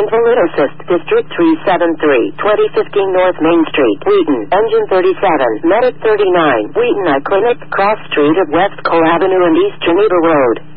Invalid Assist, District 373, 2015 North Main Street, Wheaton, Engine 37, Medic 39, Wheaton Eye Clinic, Cross Street of West Cole Avenue and East Geneva Road.